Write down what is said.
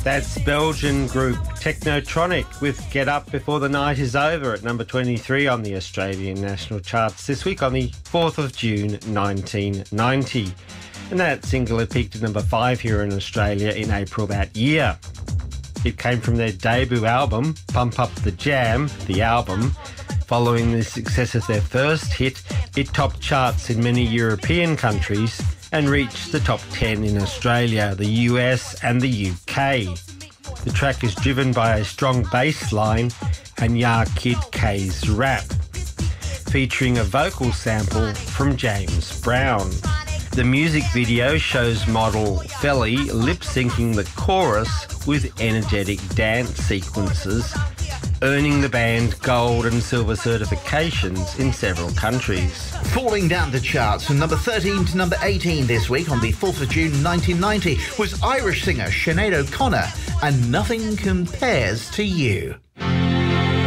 That's Belgian group Technotronic with Get Up Before the Night Is Over at number 23 on the Australian national charts this week on the 4th of June 1990. And that single had peaked at number 5 here in Australia in April that year. It came from their debut album, Pump Up the Jam, the album. Following the success of their first hit, it topped charts in many European countries and reached the top 10 in Australia, the US and the UK. The track is driven by a strong bass line and Ya Kid K's rap, featuring a vocal sample from James Brown. The music video shows model Felly lip-syncing the chorus with energetic dance sequences, earning the band gold and silver certifications in several countries. Falling down the charts from number 13 to number 18 this week on the 4th of June 1990 was Irish singer Sinead O'Connor and Nothing Compares to You.